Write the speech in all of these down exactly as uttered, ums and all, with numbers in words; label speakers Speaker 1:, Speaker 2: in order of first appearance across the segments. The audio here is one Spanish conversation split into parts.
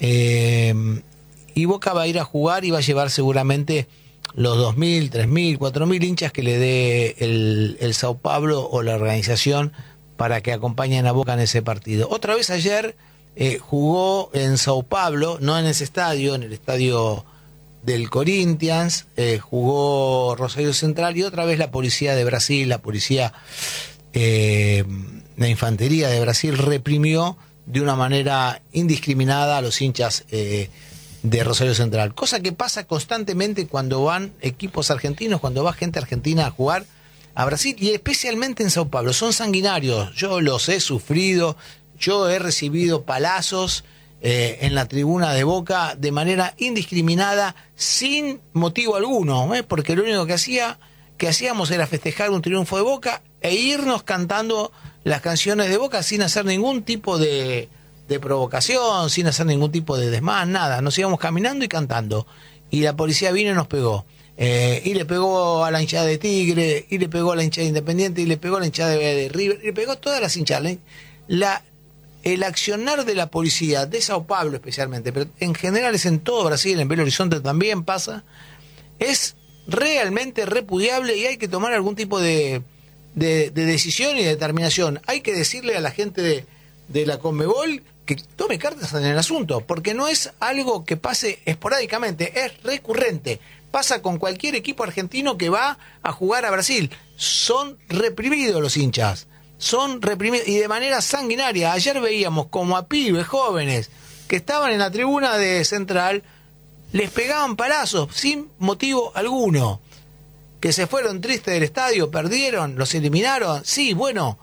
Speaker 1: Eh, y Boca va a ir a jugar y va a llevar seguramente los dos mil, tres mil, cuatro mil hinchas que le dé el, el Sao Paulo o la organización para que acompañen a Boca en ese partido. Otra vez ayer eh, jugó en Sao Paulo, no en ese estadio, en el estadio del Corinthians, eh, jugó Rosario Central, y otra vez la policía de Brasil, la policía, eh, la infantería de Brasil reprimió de una manera indiscriminada a los hinchas eh, de Rosario Central, cosa que pasa constantemente cuando van equipos argentinos, cuando va gente argentina a jugar a Brasil, y especialmente en Sao Paulo. Son sanguinarios, yo los he sufrido, yo he recibido palazos eh, en la tribuna de Boca de manera indiscriminada, sin motivo alguno, ¿eh? porque lo único que hacía que hacíamos era festejar un triunfo de Boca e irnos cantando las canciones de Boca sin hacer ningún tipo de, de provocación, sin hacer ningún tipo de desmán, nada. Nos íbamos caminando y cantando. Y la policía vino y nos pegó. Eh, y le pegó a la hinchada de Tigre, y le pegó a la hinchada de Independiente, y le pegó a la hinchada de, de River, y le pegó a todas las hinchadas. La, el accionar de la policía, de Sao Paulo especialmente, pero en general es en todo Brasil, en Belo Horizonte también pasa, es realmente repudiable y hay que tomar algún tipo de, de, de decisión y de determinación. Hay que decirle a la gente de, de la Conmebol que tome cartas en el asunto, porque no es algo que pase esporádicamente, es recurrente. Pasa con cualquier equipo argentino que va a jugar a Brasil. Son reprimidos los hinchas, son reprimidos y de manera sanguinaria. Ayer veíamos como a pibes jóvenes que estaban en la tribuna de Central les pegaban palazos sin motivo alguno. Que se fueron tristes del estadio, perdieron, los eliminaron. Sí, bueno,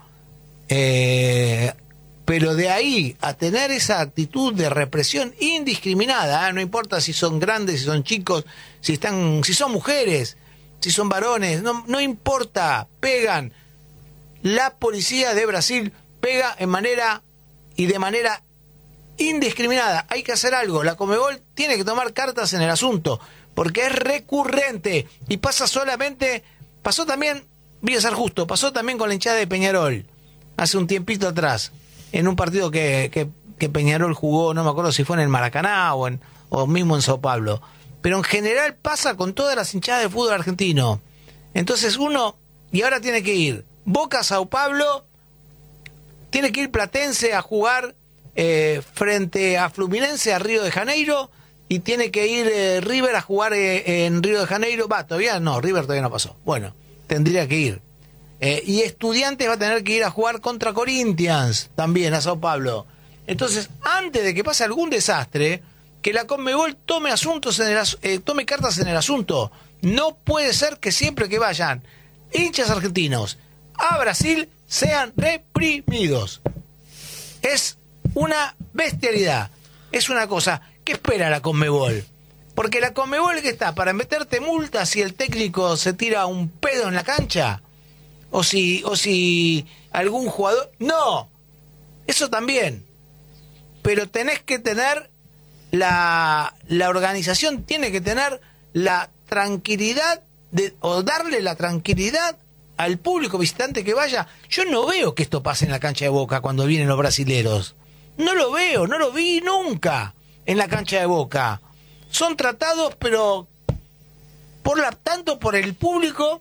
Speaker 1: eh, pero de ahí a tener esa actitud de represión indiscriminada, ¿eh? No importa si son grandes, si son chicos, si están, si son mujeres, si son varones, no, no importa, pegan. La policía de Brasil pega en manera y de manera indiscriminada. Hay que hacer algo. La Conmebol tiene que tomar cartas en el asunto, porque es recurrente y pasa solamente, pasó también, voy a ser justo, pasó también con la hinchada de Peñarol hace un tiempito atrás, en un partido que, que, que Peñarol jugó, no me acuerdo si fue en el Maracaná o, en, o mismo en Sao Paulo, pero en general pasa con todas las hinchadas de fútbol argentino. Entonces uno, y ahora tiene que ir Boca a Sao Paulo, tiene que ir Platense a jugar eh, frente a Fluminense a Río de Janeiro, y tiene que ir eh, River a jugar eh, en Río de Janeiro. Va, todavía no, River todavía no pasó. Bueno, tendría que ir. Eh, y Estudiantes va a tener que ir a jugar contra Corinthians también a Sao Paulo. Entonces, antes de que pase algún desastre, que la Conmebol tome asuntos en el eh, tome cartas en el asunto. No puede ser que siempre que vayan hinchas argentinos a Brasil sean reprimidos. Es una bestialidad. Es una cosa. ¿Qué espera la Conmebol? Porque la Conmebol, ¿qué está? ¿Para meterte multas si el técnico se tira un pedo en la cancha? ¿O si, o si algún jugador...? No, eso también. Pero tenés que tener, la, la organización tiene que tener la tranquilidad, de, o darle la tranquilidad al público visitante que vaya. Yo no veo que esto pase en la cancha de Boca cuando vienen los brasileros. No lo veo, no lo vi nunca en la cancha de Boca. Son tratados, pero por la, tanto por el público.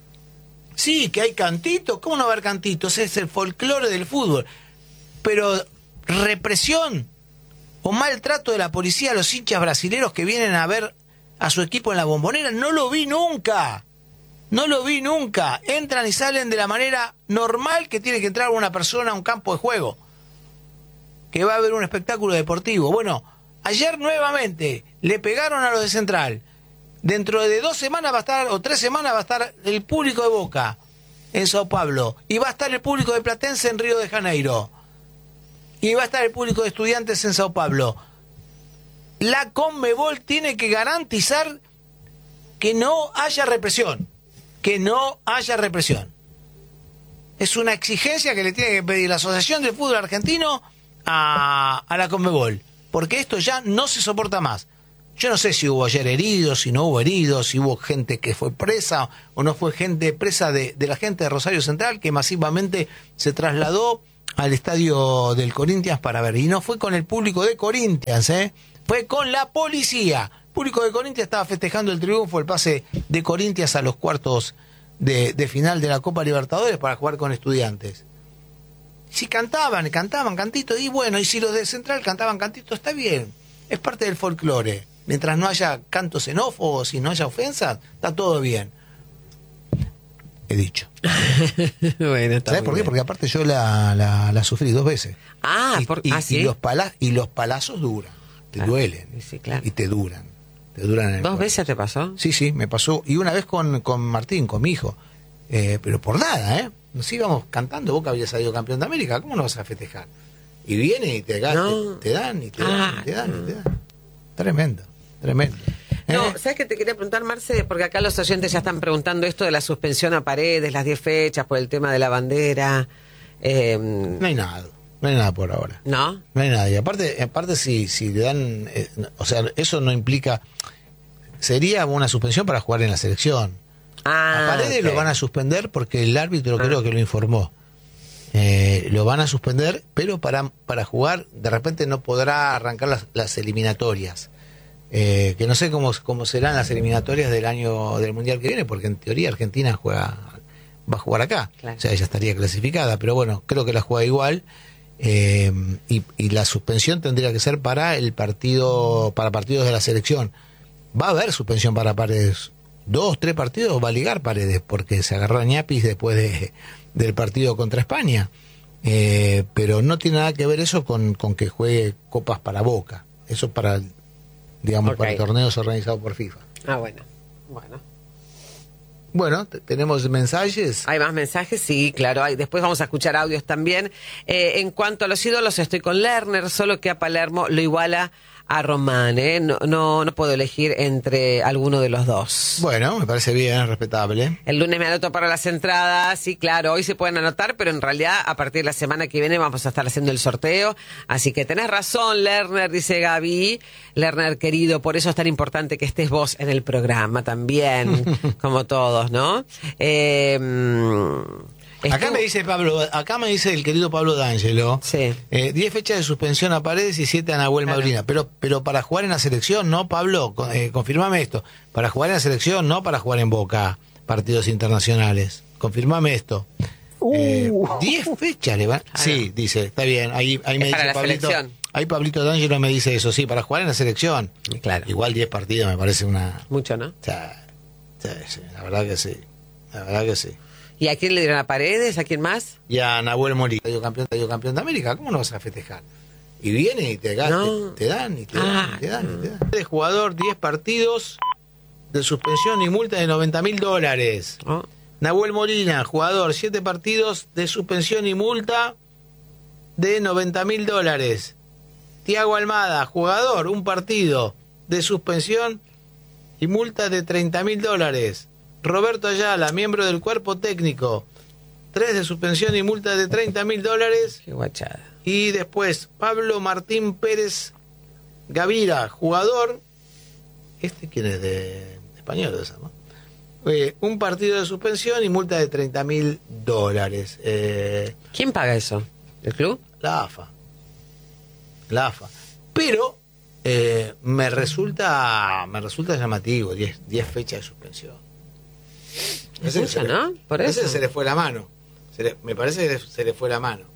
Speaker 1: Sí, que hay cantitos, ¿cómo no va a haber cantitos? Es el folclore del fútbol. Pero represión o maltrato de la policía a los hinchas brasileros que vienen a ver a su equipo en la Bombonera, no lo vi nunca. No lo vi nunca. Entran y salen de la manera normal que tiene que entrar una persona a un campo de juego, que va a haber un espectáculo deportivo. Bueno, ayer nuevamente le pegaron a los de Central. Dentro de dos semanas va a estar, o tres semanas va a estar el público de Boca en Sao Paulo. Y va a estar el público de Platense en Río de Janeiro. Y va a estar el público de Estudiantes en Sao Paulo. La Conmebol tiene que garantizar que no haya represión. Que no haya represión. Es una exigencia que le tiene que pedir la Asociación del Fútbol Argentino a, a la Conmebol. Porque esto ya no se soporta más. Yo no sé si hubo ayer heridos, si no hubo heridos, si hubo gente que fue presa o no fue gente presa de, de la gente de Rosario Central que masivamente se trasladó al estadio del Corinthians para ver. Y no fue con el público de Corinthians, ¿eh? Fue con la policía. El público de Corinthians estaba festejando el triunfo, el pase de Corinthians a los cuartos de, de final de la Copa Libertadores para jugar con Estudiantes. Si cantaban, cantaban cantitos, y bueno, y si los de Central cantaban cantitos, está bien. Es parte del folclore. Mientras no haya cantos xenófobos y no haya ofensas, está todo bien. He dicho.
Speaker 2: Bueno, está
Speaker 1: ¿Sabes por qué?
Speaker 2: bien.
Speaker 1: Porque aparte yo la, la, la sufrí dos veces.
Speaker 2: Ah,
Speaker 1: y,
Speaker 2: por,
Speaker 1: y,
Speaker 2: ah, ¿sí?
Speaker 1: y los pala, y los palazos duran, te
Speaker 2: Claro.
Speaker 1: duelen.
Speaker 2: Sí, claro.
Speaker 1: Y te duran. Te duran en el
Speaker 2: ¿Dos
Speaker 1: cuerpo.
Speaker 2: veces te pasó?
Speaker 1: Sí, sí, me pasó. Y una vez con, con Martín, con mi hijo. Eh, pero por nada, ¿eh? Nos íbamos cantando, Boca había salido campeón de América, ¿cómo no vas a festejar? Y viene y te,
Speaker 2: No.
Speaker 1: te, te dan, y te
Speaker 2: Ah,
Speaker 1: dan, y te dan, y te dan. Tremendo, tremendo.
Speaker 2: No,
Speaker 1: ¿Eh?
Speaker 2: ¿sabes qué te quería preguntar, Marce? Porque acá los oyentes ya están preguntando esto de la suspensión a Paredes, las diez fechas, por el tema de la bandera. Eh,
Speaker 1: No hay nada, no hay nada por ahora.
Speaker 2: ¿No?
Speaker 1: No hay nada. Y aparte, aparte si, si le dan, eh, o sea, eso no implica, sería una suspensión para jugar en la selección.
Speaker 2: Ah,
Speaker 1: A Paredes
Speaker 2: ok.
Speaker 1: lo van a suspender porque el árbitro
Speaker 2: Ah.
Speaker 1: creo que lo informó. Eh, lo van a suspender, pero para, para jugar, de repente no podrá arrancar las, las eliminatorias. Eh, que no sé cómo, cómo serán las eliminatorias del año del Mundial que viene, porque en teoría Argentina juega va a jugar acá.
Speaker 2: Claro.
Speaker 1: O sea, ella estaría clasificada, pero bueno, creo que la juega igual. Eh, y, y la suspensión tendría que ser para el partido, para partidos de la selección. Va a haber suspensión para Paredes. Dos, tres partidos va a ligar Paredes, porque se agarró a Ñapis después de, del partido contra España. Eh, pero no tiene nada que ver eso con, con que juegue copas para Boca. Eso para, digamos,
Speaker 2: Ok.
Speaker 1: para torneos organizados por FIFA.
Speaker 2: Ah, bueno. Bueno.
Speaker 1: Bueno, t- tenemos mensajes.
Speaker 2: ¿Hay más mensajes? Sí, claro. Hay. Después vamos a escuchar audios también. Eh, en cuanto a los ídolos, estoy con Lerner, solo que a Palermo lo iguala a Román, ¿eh? No, no, no puedo elegir entre alguno de los dos.
Speaker 1: Bueno, me parece bien, es respetable.
Speaker 2: El lunes me anoto para las entradas, sí, claro, hoy se pueden anotar, pero en realidad a partir de la semana que viene vamos a estar haciendo el sorteo. Así que tenés razón, Lerner, dice Gaby. Lerner, querido, por eso es tan importante que estés vos en el programa también, como todos, ¿no? Eh,
Speaker 1: Acá
Speaker 2: estuvo-
Speaker 1: me dice Pablo, acá me dice el querido Pablo D'Angelo,
Speaker 2: Sí.
Speaker 1: eh, diez fechas de suspensión a Paredes y siete a Nahuel
Speaker 2: Claro.
Speaker 1: Molina, pero pero para jugar en la selección, ¿no, Pablo? Con- eh, confirmame esto, para jugar en la selección, no para jugar en Boca, partidos internacionales, confirmame esto. Eh, diez fechas le van. Sí, dice, está bien, ahí, ahí me
Speaker 2: Es para
Speaker 1: dice
Speaker 2: la
Speaker 1: Pablito,
Speaker 2: selección.
Speaker 1: ahí Pablito D'Angelo me dice eso, sí, para jugar en la selección.
Speaker 2: Claro.
Speaker 1: Igual diez partidos me parece una...
Speaker 2: Mucho, ¿no?
Speaker 1: O sea, sí, sí, la verdad que sí, la verdad que sí.
Speaker 2: ¿Y a quién le dieron a Paredes? ¿A quién más?
Speaker 1: Y a Nahuel Molina, estadio campeón, estadio campeón de América, ¿cómo no vas a festejar? Y viene y te,
Speaker 2: No.
Speaker 1: te, te dan, y te
Speaker 2: Ah.
Speaker 1: dan, y te dan, y te dan. De jugador, diez partidos de suspensión y multa de noventa mil dólares.
Speaker 2: Oh,
Speaker 1: Nahuel Molina, jugador, siete partidos de suspensión y multa de noventa mil dólares. Tiago Almada, jugador, un partido de suspensión y multa de treinta mil dólares. Roberto Ayala, miembro del cuerpo técnico, tres de suspensión y multa de treinta mil dólares.
Speaker 2: qué guachada.
Speaker 1: Y después Pablo Martín Pérez Gavira, jugador, este quién es de español, de esa, ¿no? Eh, un partido de suspensión y multa de treinta mil dólares. Eh,
Speaker 2: ¿Quién paga eso? ¿El club?
Speaker 1: la AFA. La AFA. Pero eh, me resulta me resulta llamativo, diez fechas de suspensión.
Speaker 2: Es
Speaker 1: Ese
Speaker 2: mucho,
Speaker 1: se le-
Speaker 2: ¿no? Por
Speaker 1: ese
Speaker 2: eso.
Speaker 1: se le fue la mano. Se le- me parece que se le fue la mano.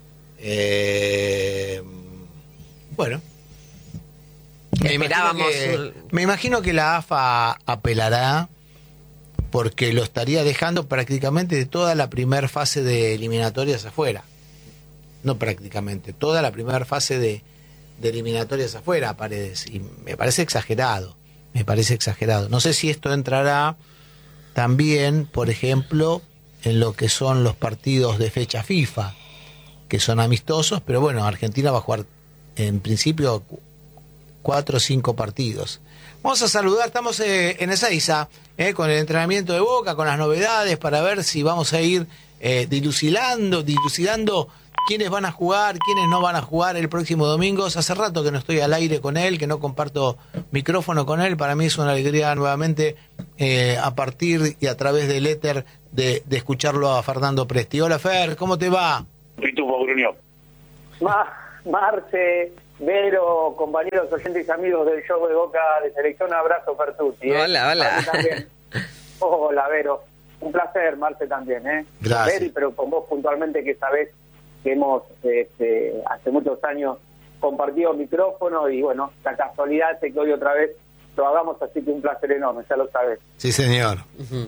Speaker 1: Eh, bueno. Me imagino,
Speaker 2: Esperábamos
Speaker 1: que,
Speaker 2: un-
Speaker 1: me imagino que la AFA apelará porque lo estaría dejando prácticamente de toda la primera fase de eliminatorias afuera. No prácticamente, toda la primera fase de, de eliminatorias afuera, Paredes. Y me parece exagerado, me parece exagerado. No sé si esto entrará también, por ejemplo, en lo que son los partidos de fecha FIFA, que son amistosos, pero bueno, Argentina va a jugar en principio cu- cuatro o cinco partidos. Vamos a saludar, estamos eh, en Ezeiza, eh, con el entrenamiento de Boca, con las novedades, para ver si vamos a ir eh, dilucidando, dilucidando quiénes van a jugar, quiénes no van a jugar el próximo domingo. Hace rato que no estoy al aire con él, que no comparto micrófono con él. Para mí es una alegría nuevamente eh, a partir y a través del éter de, de escucharlo a Fernando Presti. Hola Fer, ¿cómo te va?
Speaker 3: Pitufo, reunión.
Speaker 4: Ma, Marce, Vero, compañeros, oyentes y amigos del show de Boca de Selección, abrazo Pertucci. ¿eh?
Speaker 2: Hola, hola.
Speaker 4: Hola, Vero. Un placer, Marce, también. ¿eh?
Speaker 1: Gracias.
Speaker 4: Vero, pero con vos puntualmente, que sabés que hemos este, hace muchos años compartido micrófono y bueno, la casualidad es que hoy otra vez lo hagamos, así que un placer enorme, ya lo sabés.
Speaker 1: Sí, señor.
Speaker 2: Ujú.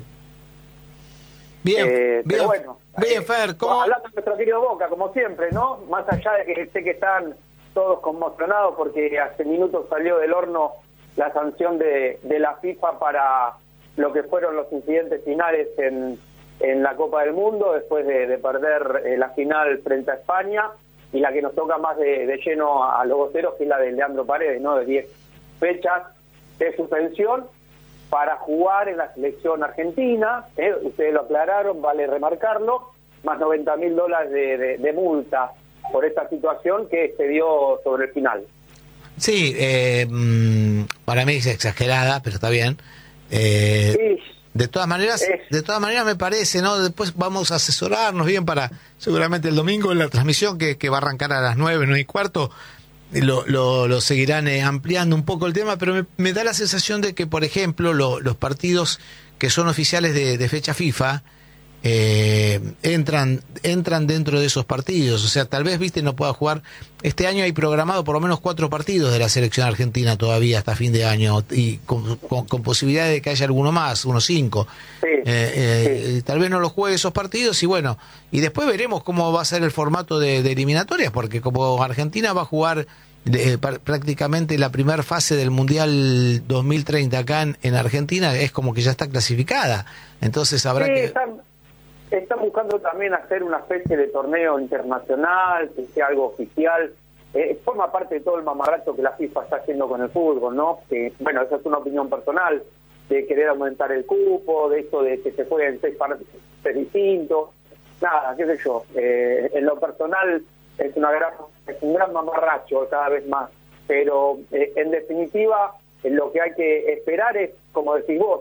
Speaker 1: Bien,
Speaker 4: Eh,
Speaker 1: bien,
Speaker 4: pero bueno,
Speaker 1: bien,
Speaker 4: eh,
Speaker 1: Fer, ¿cómo?
Speaker 4: hablando de nuestro querido Boca, como siempre, ¿no? Más allá de que sé que están todos conmocionados porque hace minutos salió del horno la sanción de, de la FIFA para lo que fueron los incidentes finales en, en la Copa del Mundo, después de, de perder eh, la final frente a España, y la que nos toca más de, de lleno a los voceros, que es la de Leandro Paredes, ¿no? De diez fechas de suspensión para jugar en la selección argentina, ¿eh? Ustedes lo aclararon, vale remarcarlo, más noventa mil dólares de, de, de multa por esta situación que se dio sobre el final.
Speaker 1: Sí, eh, mm, para mí es exagerada, pero está bien. Eh,
Speaker 4: Sí.
Speaker 1: de todas maneras,
Speaker 4: Es-
Speaker 1: de todas maneras me parece, ¿no? Después vamos a asesorarnos bien para, seguramente el domingo en la transmisión que, que va a arrancar a las nueve, nueve y cuarto, lo, lo, lo seguirán eh, ampliando un poco el tema, pero me, me da la sensación de que, por ejemplo, lo- los partidos que son oficiales de, de fecha FIFA eh, entran entran dentro de esos partidos. O sea, tal vez, viste, no pueda jugar. Este año hay programado por lo menos cuatro partidos de la selección argentina todavía hasta fin de año, y con, con, con posibilidad de que haya alguno más, unos cinco.
Speaker 4: Sí,
Speaker 1: Eh, eh,
Speaker 4: sí.
Speaker 1: Tal vez no los juegue esos partidos y bueno, y después veremos cómo va a ser el formato de, de eliminatorias, porque como Argentina va a jugar de- pr- prácticamente la primera fase del Mundial dos mil treinta acá en, en Argentina, es como que ya está clasificada. Entonces habrá
Speaker 4: Sí,
Speaker 1: que...
Speaker 4: están, están buscando también hacer una especie de torneo internacional, que sea algo oficial. Eh, forma parte de todo el mamarracho que la FIFA está haciendo con el fútbol, ¿no? Que, bueno, esa es una opinión personal, de querer aumentar el cupo, de esto de que se jueguen seis partidos distintos. Nada, qué sé yo. Eh, en lo personal es una gran es un gran mamarracho cada vez más. Pero eh, en definitiva, eh, lo que hay que esperar es, como decís vos,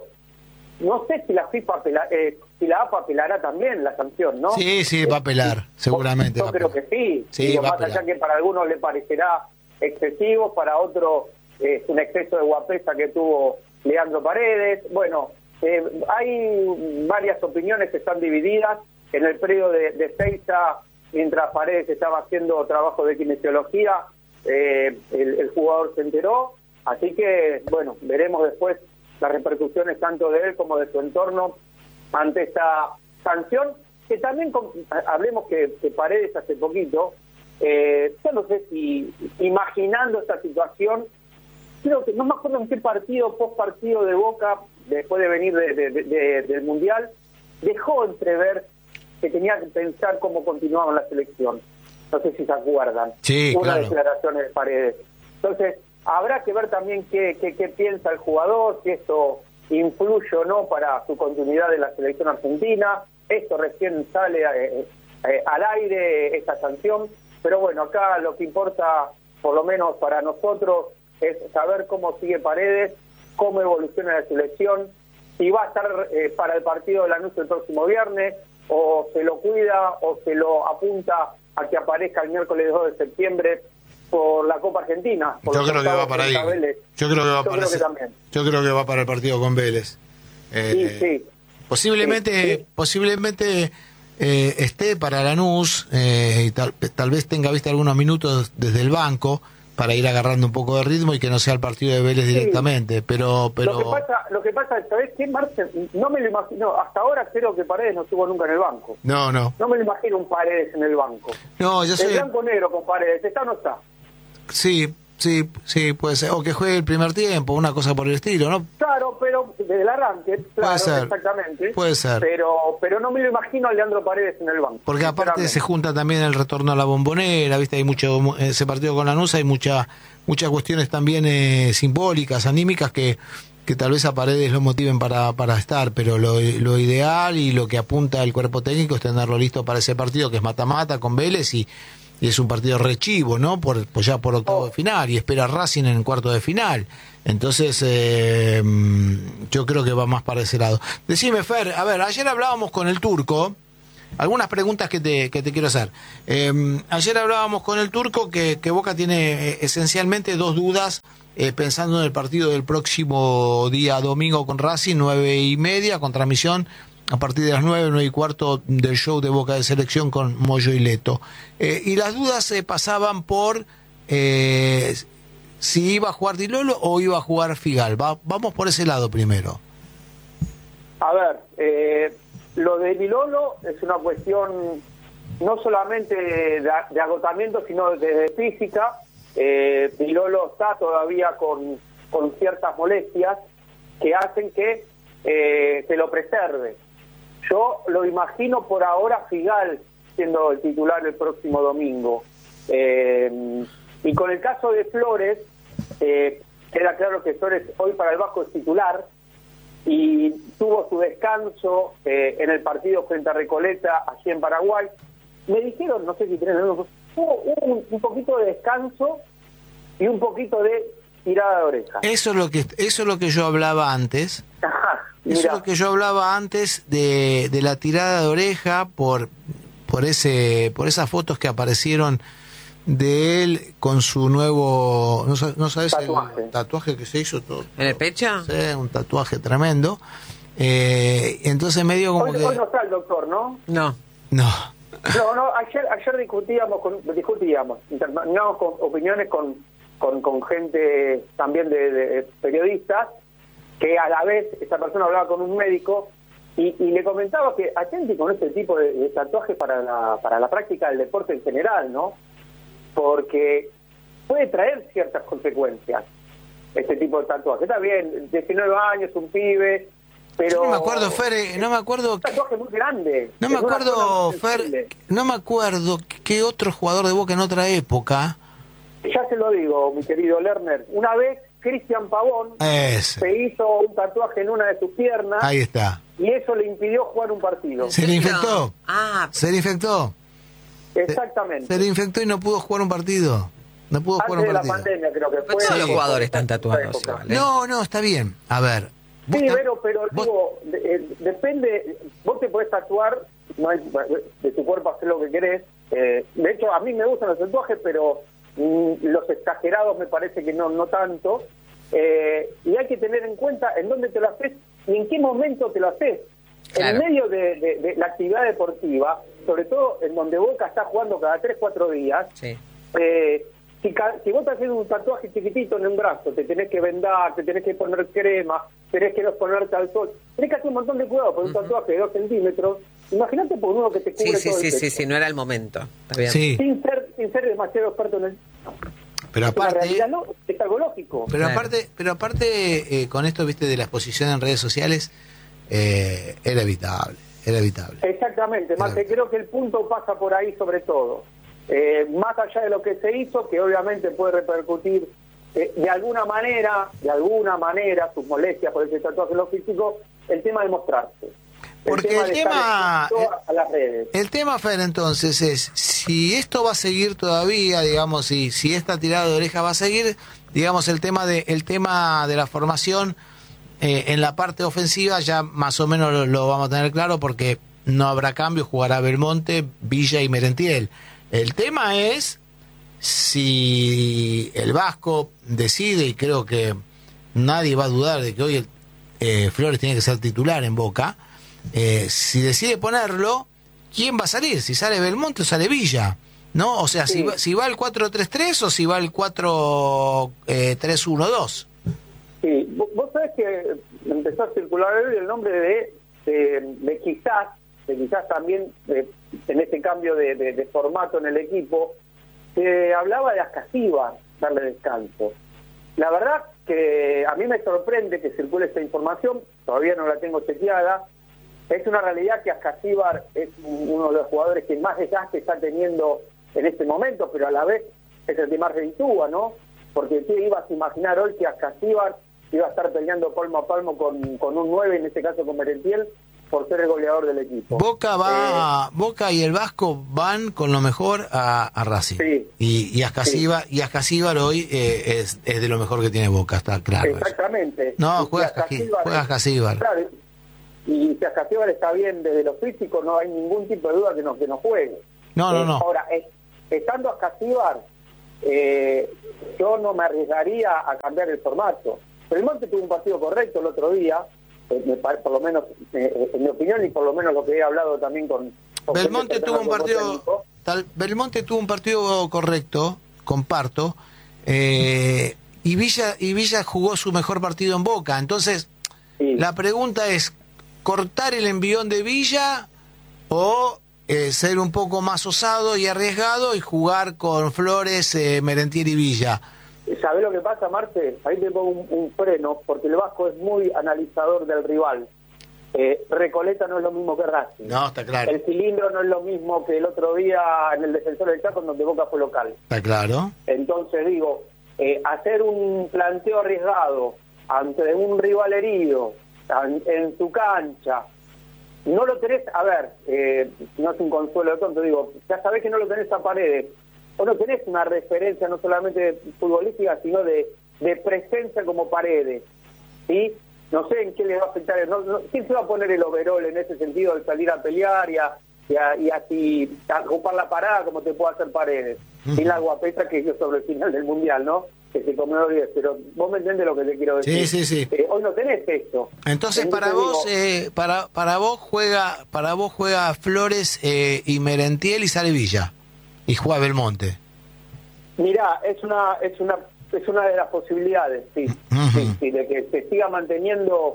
Speaker 4: no sé si la FIFA apela- eh, si la A F A apelará también la sanción, ¿no?
Speaker 1: Sí, sí, va a apelar, seguramente.
Speaker 4: Yo
Speaker 1: va a
Speaker 4: creo
Speaker 1: apelar.
Speaker 4: que sí.
Speaker 1: Sí,
Speaker 4: Digo,
Speaker 1: va a
Speaker 4: más allá
Speaker 1: apelar.
Speaker 4: que para algunos le parecerá excesivo, para otros eh, es un exceso de guapesa que tuvo Leandro Paredes. Bueno, eh, hay varias opiniones que están divididas. En el predio de, de Seiza, mientras Paredes estaba haciendo trabajo de kinesiología, eh, el, el jugador se enteró. Así que, bueno, veremos después las repercusiones tanto de él como de su entorno ante esta sanción, que también, con, hablemos que, que Paredes hace poquito, eh, yo no sé si, imaginando esta situación, creo que no me acuerdo en qué partido, post partido de Boca, después de venir de, de, de, de, del Mundial, dejó entrever que tenía que pensar cómo continuaba la selección. No sé si se acuerdan.
Speaker 1: Sí,
Speaker 4: Una
Speaker 1: claro.
Speaker 4: declaración de Paredes. Entonces, habrá que ver también qué, qué, qué piensa el jugador, si esto influye o no para su continuidad de la selección argentina. Esto recién sale eh, eh, al aire, esta sanción. Pero bueno, acá lo que importa, por lo menos para nosotros, es saber cómo sigue Paredes, cómo evoluciona la selección, si va a estar eh, para el partido de Lanús el próximo viernes, o se lo cuida, o se lo apunta a que aparezca el miércoles dos de septiembre por la Copa Argentina. Por
Speaker 1: Yo
Speaker 4: los
Speaker 1: creo que va
Speaker 4: octavos
Speaker 1: para ahí.
Speaker 4: frente a Vélez.
Speaker 1: Yo creo que va
Speaker 4: Yo
Speaker 1: para
Speaker 4: creo
Speaker 1: ese-
Speaker 4: que también.
Speaker 1: Yo creo que va para el partido con Vélez. Eh,
Speaker 4: Sí, sí.
Speaker 1: Posiblemente,
Speaker 4: Sí, sí.
Speaker 1: posiblemente eh, esté para Lanús, eh, y tal, tal vez tenga viste algunos minutos desde el banco para ir agarrando un poco de ritmo y que no sea el partido de Vélez directamente. Pero, pero
Speaker 4: Lo que pasa, lo que pasa, ¿sabés qué, Marce? No me lo imagino. Hasta ahora creo que Paredes no estuvo nunca en el banco.
Speaker 1: no, no,
Speaker 4: No me lo imagino un Paredes en el banco.
Speaker 1: no, yo
Speaker 4: El
Speaker 1: soy,
Speaker 4: blanco negro con Paredes, ¿está o no está?
Speaker 1: sí, sí, sí, puede ser, o que juegue el primer tiempo, una cosa por el estilo, ¿no?
Speaker 4: Claro, pero desde el arranque, claro,
Speaker 1: ser,
Speaker 4: exactamente.
Speaker 1: puede ser.
Speaker 4: Pero, pero no me lo imagino a Leandro Paredes en el banco.
Speaker 1: Porque aparte se
Speaker 4: sinceramente.
Speaker 1: junta también el retorno a la Bombonera, ¿viste? Hay mucho, ese partido con Lanús, hay mucha, muchas cuestiones también eh, simbólicas, anímicas, que, que tal vez a Paredes lo motiven para, para estar, pero lo, lo ideal y lo que apunta el cuerpo técnico es tenerlo listo para ese partido, que es mata-mata con Vélez, y, y es un partido rechivo, ¿no? Por, pues ya por octavo
Speaker 4: Oh.
Speaker 1: de final, y espera Racing en cuarto de final. Entonces, eh, yo creo que va más para ese lado. Decime, Fer, a ver, ayer hablábamos con el Turco, algunas preguntas que te, que te quiero hacer. Eh, ayer hablábamos con el Turco que, que Boca tiene eh, esencialmente dos dudas, eh, pensando en el partido del próximo día domingo con Racing, nueve y media, con transmisión a partir de las nueve, nueve y cuarto del show de Boca de Selección con Moyo y Leto. Eh, y las dudas se pasaban por eh, si iba a jugar Di Lolo o iba a jugar Figal. Va, vamos por ese lado primero.
Speaker 4: A ver, eh, lo de Di Lolo es una cuestión no solamente de, de agotamiento, sino de física. Eh, Di Lolo está todavía con, con ciertas molestias que hacen que eh, se lo preserve. Yo lo imagino por ahora Figal siendo el titular el próximo domingo. Eh, y con el caso de Flores, eh, queda claro que Flores hoy para el Vasco es titular, y tuvo su descanso eh, en el partido frente a Recoleta, allí en Paraguay. Me dijeron, no sé si tienen, hubo un, un poquito de descanso y un poquito de tirada de oreja.
Speaker 1: Eso es lo que eso es lo que yo hablaba antes.
Speaker 4: Ajá,
Speaker 1: eso es lo que yo hablaba antes de, de la tirada de oreja por por ese por esas fotos que aparecieron de él con su nuevo, no, no sabes
Speaker 4: tatuaje.
Speaker 1: el tatuaje que se hizo todo,
Speaker 2: ¿En el pecho?
Speaker 1: Sí, un tatuaje tremendo. Eh, entonces medio como
Speaker 4: hoy,
Speaker 1: que
Speaker 4: hoy no está el doctor, ¿no?
Speaker 2: No.
Speaker 1: no.
Speaker 4: No, no, ayer ayer discutíamos, con, discutíamos, intercambiamos con opiniones con, con, con gente también de, de periodistas, que a la vez esa persona hablaba con un médico y, y le comentaba que atente con este tipo de, de tatuaje para la, para la práctica del deporte en general, ¿no? Porque puede traer ciertas consecuencias este tipo de tatuaje. Está bien, diecinueve años, un pibe, pero...
Speaker 1: Yo no me acuerdo, Fer, eh, no me acuerdo...
Speaker 4: Un tatuaje muy grande.
Speaker 1: No me
Speaker 4: en una
Speaker 1: acuerdo,
Speaker 4: zona muy
Speaker 1: Fer,
Speaker 4: sensible.
Speaker 1: no me acuerdo qué otro jugador de Boca en otra época...
Speaker 4: Ya se lo digo, mi querido Lerner. Una vez, Cristian Pavón
Speaker 1: Ese.
Speaker 4: se hizo un tatuaje en una de sus piernas
Speaker 1: Ahí está.
Speaker 4: y eso le impidió jugar un partido.
Speaker 1: Se le infectó.
Speaker 2: Ah,
Speaker 1: Se le infectó.
Speaker 4: Exactamente.
Speaker 1: Se le infectó y no pudo jugar un partido. No pudo jugar
Speaker 4: Antes
Speaker 1: un
Speaker 4: de la
Speaker 1: partido.
Speaker 4: pandemia creo que
Speaker 2: pero
Speaker 4: fue.
Speaker 2: todos los
Speaker 1: Sí.
Speaker 2: jugadores están tatuados
Speaker 4: Época.
Speaker 2: igual, ¿eh?
Speaker 1: No, no, está bien. A ver. vos
Speaker 4: Sí,
Speaker 1: ta-
Speaker 4: pero, pero
Speaker 1: vos-
Speaker 4: digo, de- eh, depende, vos te podés tatuar, no hay, de tu cuerpo hacer lo que querés. Eh, de hecho, a mí me gustan los tatuajes, pero mm, los exagerados me parece que no, no tanto. Eh, y hay que tener en cuenta en dónde te lo haces y en qué momento te lo haces.
Speaker 2: Claro.
Speaker 4: En medio de, de- de la actividad deportiva, sobre todo en donde Boca está jugando cada tres, cuatro días,
Speaker 2: Sí.
Speaker 4: eh, si, ca- si vos te haces un tatuaje chiquitito en un brazo, te tenés que vendar, te tenés que poner crema, tenés que no ponerte al sol, tenés que hacer un montón de cuidado por un tatuaje de dos centímetros. Imagínate por uno que te cubre
Speaker 2: Sí, sí,
Speaker 4: todo el
Speaker 2: sí, sí,
Speaker 4: pecho.
Speaker 2: sí, no era el momento. Está bien.
Speaker 1: Sí,
Speaker 4: Sin ser, sin ser demasiado experto en el...
Speaker 1: pero
Speaker 4: Es una
Speaker 1: aparte...
Speaker 4: realidad, ¿no? Es algo lógico.
Speaker 1: Pero
Speaker 2: Claro.
Speaker 1: aparte, pero aparte eh, con esto, viste, de la exposición en redes sociales, eh, era evitable, era evitable.
Speaker 4: Exactamente, Mate,
Speaker 1: Claro.
Speaker 4: creo que el punto pasa por ahí sobre todo. Eh, más allá de lo que se hizo, que obviamente puede repercutir eh, de alguna manera, de alguna manera, sus molestias por ese tatuaje en lo físico, el tema de mostrarse.
Speaker 1: Porque
Speaker 4: tema
Speaker 1: el
Speaker 4: de estar
Speaker 1: tema-
Speaker 4: expuesto a las redes.
Speaker 1: El tema, Fer, entonces es, si esto va a seguir todavía, digamos, si, si esta tirada de oreja va a seguir, digamos, el tema de, el tema de la formación eh, en la parte ofensiva ya más o menos lo, lo vamos a tener claro porque no habrá cambio, jugará Belmonte, Villa y Merentiel. El tema es si el Vasco decide, y creo que nadie va a dudar de que hoy eh, Flores tiene que ser titular en Boca, eh, si decide ponerlo, ¿quién va a salir? Si sale Belmonte o sale Villa, ¿no? O sea,
Speaker 4: Sí.
Speaker 1: si, va, si va el cuatro tres tres o si va el cuatro tres uno dos.
Speaker 4: Sí, vos, vos sabés que empezó a circular hoy el nombre de, de, de quizás, de quizás también de, en este cambio de, de, de formato en el equipo, se hablaba de Ascasíbar, darle descanso. La verdad que a mí me sorprende que circule esta información, todavía no la tengo chequeada. Es una realidad que Ascasíbar es uno de los jugadores que más desgaste está teniendo en este momento, pero a la vez es el que más reditúa, ¿no? Porque ¿qué ibas a imaginar hoy que Ascasíbar iba a estar peleando palmo a palmo con, con un nueve, en este caso con Merentiel, por ser el goleador del equipo?
Speaker 1: Boca va, eh, Boca y el Vasco van con lo mejor a, a Racing.
Speaker 4: Sí.
Speaker 1: Y, y Ascasíbar, sí. y Ascasíbar hoy eh, es, es de lo mejor que tiene Boca, está claro.
Speaker 4: Exactamente.
Speaker 1: No,
Speaker 4: Y
Speaker 1: juega
Speaker 4: Ascasíbar-
Speaker 1: Ascasíbar.
Speaker 4: Claro, y si Ascasíbar está bien desde lo físico, no hay ningún tipo de duda que no, que no juegue.
Speaker 1: No, no,
Speaker 4: eh,
Speaker 1: no.
Speaker 4: Ahora, es, estando Ascasíbar, eh, yo no me arriesgaría a cambiar el formato. Belmonte tuvo un partido correcto el otro día, eh, me parece, por lo menos, eh, en mi opinión, y por lo menos lo que he hablado también con... con
Speaker 1: Belmonte
Speaker 4: gente
Speaker 1: tuvo un
Speaker 4: cercana al cuerpo
Speaker 1: partido...
Speaker 4: técnico.
Speaker 1: Tal, Belmonte tuvo un partido correcto, comparto, eh, y Villa y Villa jugó su mejor partido en Boca. Entonces,
Speaker 4: Sí.
Speaker 1: la pregunta es, ¿cortar el envión de Villa o eh, ser un poco más osado y arriesgado y jugar con Flores, eh, Merentiel y Villa?
Speaker 4: ¿Sabés lo que pasa, Marce? Ahí te pongo un, un freno, porque el Vasco es muy analizador del rival. Eh, Recoleta no es lo mismo que Racing.
Speaker 1: No, está claro.
Speaker 4: El cilindro no es lo mismo que el otro día en el Defensor del Chaco, donde Boca fue local.
Speaker 1: Está claro.
Speaker 4: Entonces digo, eh, hacer un planteo arriesgado ante un rival herido, en, en tu cancha, no lo tenés, a ver, eh, no es un consuelo de tonto, digo, ya sabés que no lo tenés a Paredes, o no tenés una referencia no solamente futbolística, sino de, de presencia como Paredes, ¿sí? No sé en qué le va a afectar, no, no, ¿quién se va a poner el overol en ese sentido de salir a pelear y, a, y, a, y así a ocupar la parada como te puede hacer Paredes?
Speaker 1: Uh-huh.
Speaker 4: Sin la guapeta que hizo sobre el final del Mundial, ¿no? Que se comió diez, pero vos me entendés lo que te quiero decir.
Speaker 1: Sí, sí, sí.
Speaker 4: Eh, hoy no tenés esto.
Speaker 1: Entonces, para vos,
Speaker 4: digo,
Speaker 1: eh, para para vos juega para vos juega Flores eh, y Merentiel y sale Villa y juega Belmonte.
Speaker 4: mirá, es una es una es una de las posibilidades, sí,
Speaker 1: Uh-huh.
Speaker 4: sí, sí, de que se siga manteniendo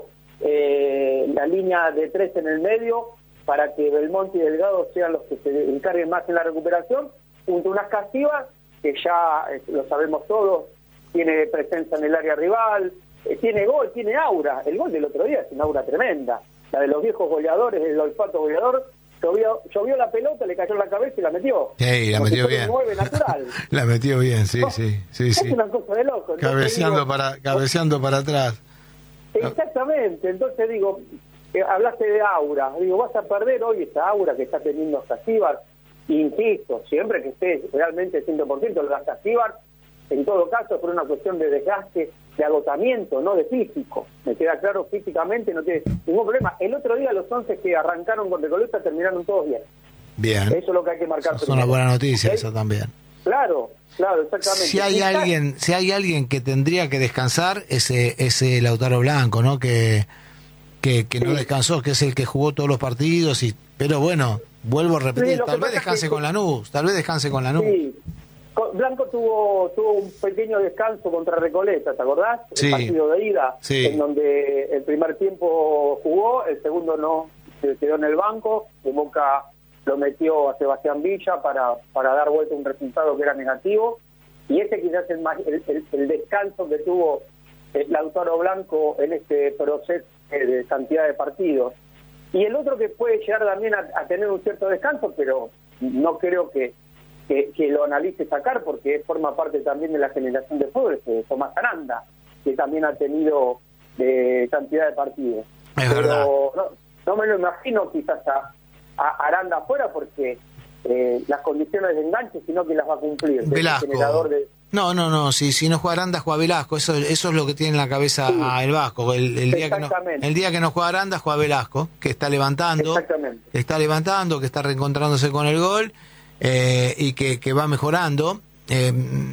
Speaker 4: eh, la línea de tres en el medio para que Belmonte y Delgado sean los que se encarguen más en la recuperación, junto a unas Casivas que ya eh, lo sabemos todos, tiene presencia en el área rival, eh, tiene gol, tiene aura. El gol del otro día es una aura tremenda, la de los viejos goleadores, el olfato goleador. Llovió, llovió la pelota, le cayó en la cabeza y la metió.
Speaker 1: Sí, la
Speaker 4: Como
Speaker 1: metió
Speaker 4: si fuera
Speaker 1: bien.
Speaker 4: un nueve natural.
Speaker 1: La metió bien, sí,
Speaker 4: No,
Speaker 1: sí, sí,
Speaker 4: es
Speaker 1: sí.
Speaker 4: una cosa de loco. Entonces
Speaker 1: Cabeceando
Speaker 4: digo,
Speaker 1: para cabeceando para atrás.
Speaker 4: exactamente, entonces digo, eh, hablaste de aura, digo, vas a perder hoy esa aura que está teniendo Ascasíbar, insisto, siempre que esté realmente cien por ciento, lo de Ascasíbar, en todo caso, por una cuestión de desgaste, de agotamiento, no de físico. Me queda claro, físicamente no tiene ningún problema. El otro día los once que arrancaron con Recoleta terminaron todos bien.
Speaker 1: Bien.
Speaker 4: Eso es lo que hay que marcar.
Speaker 1: Eso es una buena noticia, eso también.
Speaker 4: Claro, claro, exactamente.
Speaker 1: Si hay
Speaker 4: Quizás-
Speaker 1: alguien, si hay alguien que tendría que descansar, ese ese Lautaro Blanco, ¿no? Que que, que no
Speaker 4: Sí.
Speaker 1: descansó, que es el que jugó todos los partidos y pero bueno, vuelvo a repetir,
Speaker 4: Sí, lo que
Speaker 1: tal vez
Speaker 4: pasa es
Speaker 1: descanse
Speaker 4: que-
Speaker 1: con Lanús, tal vez descanse con Lanús.
Speaker 4: Sí. Co- Blanco tuvo tuvo un pequeño descanso contra Recoleta, ¿te acordás?
Speaker 1: Sí.
Speaker 4: El partido de ida,
Speaker 1: Sí.
Speaker 4: en donde el primer tiempo jugó, el segundo no, se quedó en el banco, de Boca lo metió a Sebastián Villa para, para dar vuelta a un resultado que era negativo, y ese quizás es el, más- el, el- el descanso que tuvo el Lautaro Blanco en este proceso eh, de cantidad de partidos. Y el otro que puede llegar también a, a tener un cierto descanso, pero no creo que, que, que lo analice sacar, porque forma parte también de la generación de fútbol, es Tomás Aranda, que también ha tenido eh, cantidad de partidos.
Speaker 1: Es
Speaker 4: pero
Speaker 1: verdad.
Speaker 4: No, no me lo imagino quizás a, a Aranda afuera, porque eh, las condiciones de enganche, sino que las va a cumplir. de
Speaker 1: Velasco.
Speaker 4: generador de,
Speaker 1: No, no, no, si, si no juega Aranda, juega Velasco, eso, eso es lo que tiene en la cabeza
Speaker 4: Sí.
Speaker 1: el Vasco. El, el día que no,
Speaker 4: Exactamente.
Speaker 1: el día que no juega Aranda, juega Velasco, que está levantando,
Speaker 4: Exactamente.
Speaker 1: que está levantando, que está reencontrándose con el gol eh, y que, que va mejorando. Eh,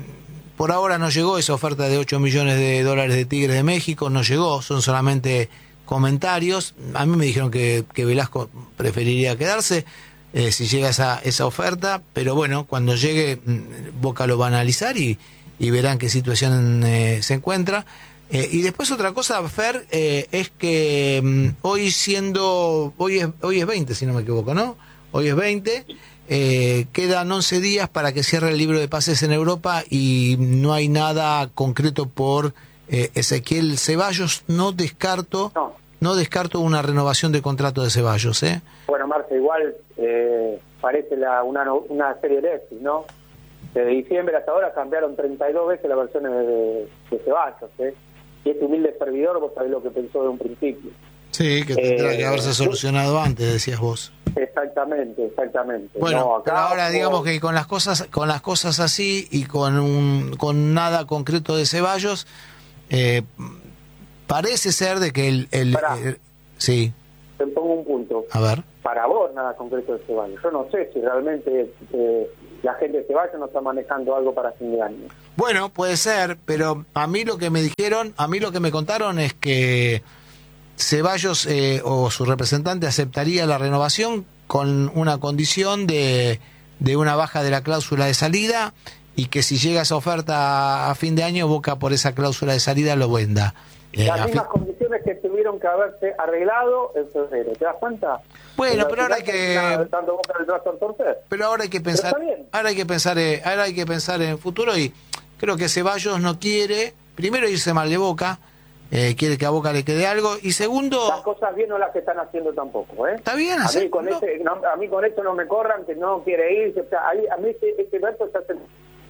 Speaker 1: por ahora no llegó esa oferta de ocho millones de dólares de Tigres de México, no llegó, son solamente comentarios. A mí me dijeron que, que Velasco preferiría quedarse. Eh, si llega esa, esa oferta, pero bueno, cuando llegue mm, Boca lo va a analizar y, y verán qué situación eh, se encuentra. Eh, y después otra cosa, Fer, eh, es que mm, hoy siendo, hoy es, hoy es veinte si no me equivoco, ¿no? Hoy es veinte, eh, quedan once días para que cierre el libro de pases en Europa y no hay nada concreto por eh, Ezequiel Ceballos. No descarto,
Speaker 4: No.
Speaker 1: no descarto una renovación de contrato de Ceballos, ¿eh?
Speaker 4: Bueno, Marce, igual eh, parece la, una, no- una serie de éxito, ¿no? Desde diciembre hasta ahora cambiaron treinta y dos veces las versiones de, de Ceballos, ¿eh? Y este humilde servidor, vos sabés lo que pensó de un principio.
Speaker 1: Sí, que tendrá
Speaker 4: Eh,
Speaker 1: que haberse solucionado antes, decías vos.
Speaker 4: Exactamente, exactamente.
Speaker 1: Bueno,
Speaker 4: No, acá
Speaker 1: pero ahora
Speaker 4: ojo,
Speaker 1: digamos que con las cosas, con las cosas así y con un, con nada concreto de Ceballos, eh, parece ser de que el, el,
Speaker 4: Pará.
Speaker 1: el- sí,
Speaker 4: te pongo un punto.
Speaker 1: A ver.
Speaker 4: Para vos nada concreto de Ceballos. Yo no sé si realmente eh, la gente de Ceballos no está manejando algo para fin de año.
Speaker 1: Bueno, puede ser, pero a mí lo que me dijeron, a mí lo que me contaron es que Ceballos eh, o su representante aceptaría la renovación con una condición de, de una baja de la cláusula de salida y que si llega esa oferta a fin de año, Boca por esa cláusula de salida lo venda. Eh,
Speaker 4: Las mismas
Speaker 1: fin...
Speaker 4: condiciones que tuvieron que haberse arreglado en febrero, ¿te das cuenta?
Speaker 1: Bueno, pero ahora hay que
Speaker 4: tanto Boca del brazo al torcer.
Speaker 1: Pero ahora hay que pensar, ahora hay que pensar, eh, ahora hay que pensar en el futuro y creo que Ceballos no quiere, primero irse mal de Boca, eh, quiere que a Boca le quede algo y segundo
Speaker 4: las cosas bien no las que están haciendo tampoco, ¿eh?
Speaker 1: Está bien,
Speaker 4: a
Speaker 1: así,
Speaker 4: mí con
Speaker 1: no.
Speaker 4: ese, no, a mí con esto no me corran, que no quiere irse, o sea, ahí, a mí este, este verso se hace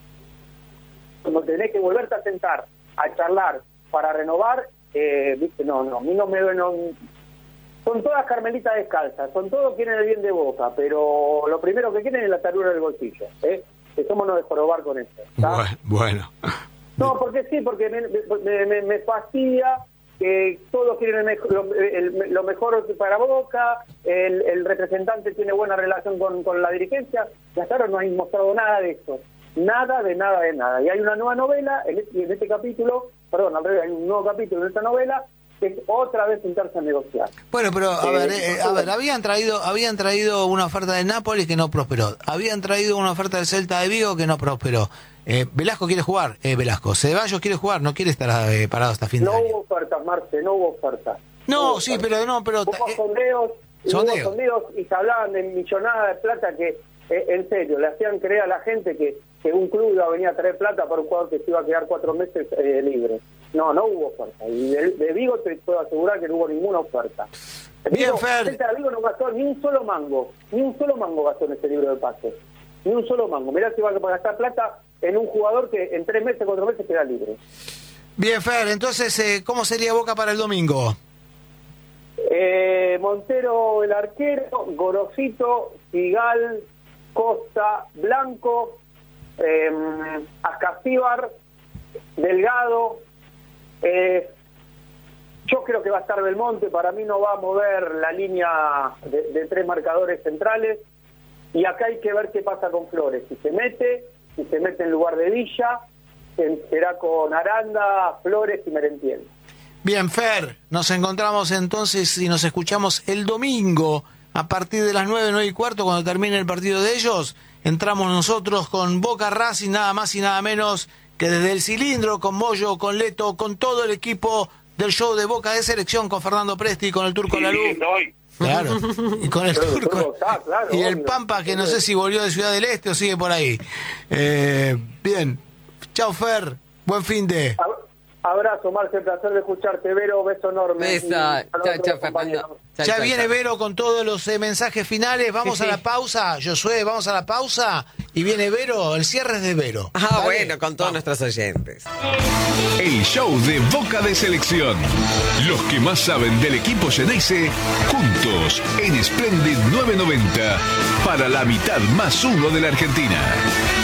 Speaker 4: como tenés que volverte a sentar a charlar para renovar, eh, viste, no, no, a mí no me no, son todas carmelitas descalzas, son todos quieren el bien de Boca, pero lo primero que quieren es la tarura del bolsillo, ¿eh? Que somos no de jorobar con esto.
Speaker 1: Bueno, bueno.
Speaker 4: No, porque sí, porque me, me, me, me fastidia que todos quieren el mejor, lo, el, lo mejor para Boca, el, el representante tiene buena relación con, con la dirigencia, y hasta ahora no hay mostrado nada de eso. Nada, de nada, de nada. Y hay una nueva novela, en este, en este capítulo, perdón, al revés, hay un nuevo capítulo en esta novela, que es otra vez sentarse a negociar.
Speaker 1: Bueno, pero a
Speaker 4: Eh,
Speaker 1: ver, eh, a ver, habían traído, habían traído una oferta de Nápoles que no prosperó, habían traído una oferta del Celta de Vigo que no prosperó. Eh, Velasco quiere jugar, eh, Velasco. Ceballos quiere jugar, no quiere estar eh, parado hasta fin
Speaker 4: No
Speaker 1: de año.
Speaker 4: hubo ofertas, Marce, no hubo ofertas.
Speaker 1: No,
Speaker 4: hubo
Speaker 1: sí,
Speaker 4: ofertas.
Speaker 1: pero no, pero
Speaker 4: Hubo
Speaker 1: eh,
Speaker 4: sondeos,
Speaker 1: sondeo.
Speaker 4: hubo sondeos y se hablaban de millonada de plata que, eh, en serio, le hacían creer a la gente que, que un club iba a venir a traer plata para un jugador que se iba a quedar cuatro meses eh, libre. No, no hubo oferta. Y de, de Vigo te puedo asegurar que no hubo ninguna oferta.
Speaker 1: Bien,
Speaker 4: Vigo,
Speaker 1: Fer.
Speaker 4: Celta de Vigo no gastó ni un solo mango, ni un solo mango gastó en ese libro de pases. Ni un solo mango. Mirá si va a gastar plata en un jugador que en tres meses, cuatro meses queda libre.
Speaker 1: Bien, Fer, entonces, eh, ¿cómo sería Boca para el domingo?
Speaker 4: Eh, Montero el arquero, Gorosito, Figal, Costa, Blanco, eh, Ascasíbar, Delgado. Eh, yo creo que va a estar Belmonte, para mí no va a mover la línea de, de tres marcadores centrales. Y acá hay que ver qué pasa con Flores. Si se mete, si se mete en lugar de Villa, será con Aranda, Flores y Merentiel.
Speaker 1: Bien, Fer, nos encontramos entonces y nos escuchamos el domingo a partir de las nueve, nueve y cuarto, cuando termine el partido de ellos. Entramos nosotros con Boca Racing, nada más y nada menos que desde el cilindro, con Moyo, con Leto, con todo el equipo del show de Boca de Selección, con Fernando Presti, con el Turco
Speaker 3: Sí,
Speaker 1: Lalú.
Speaker 3: estoy.
Speaker 1: Claro, y con el
Speaker 4: Pero el
Speaker 1: Turco.
Speaker 4: Turco está, claro,
Speaker 1: Y el
Speaker 4: obvio.
Speaker 1: Pampa, que no sé si volvió de Ciudad del Este o sigue por ahí. Eh, bien, chao Fer, buen fin de...
Speaker 4: Abrazo, Marce, placer de escucharte. Vero, beso enorme.
Speaker 2: Beso.
Speaker 4: Y a los
Speaker 2: Chao,
Speaker 4: otros
Speaker 2: chao,
Speaker 4: compañeros.
Speaker 2: Fernando. Chao,
Speaker 1: Ya
Speaker 2: chao,
Speaker 1: viene
Speaker 2: chao.
Speaker 1: Vero con todos los eh, mensajes finales. Vamos
Speaker 2: Sí,
Speaker 1: a la
Speaker 2: sí.
Speaker 1: pausa, Josué, vamos a la pausa. Y viene Vero, el cierre es de Vero.
Speaker 2: Ah,
Speaker 1: Dale.
Speaker 2: bueno, con todos
Speaker 1: Vamos.
Speaker 2: nuestros oyentes.
Speaker 5: El show de Boca de Selección. Los que más saben del equipo Xeneize, juntos en Splendid novecientos noventa para la mitad más uno de la Argentina.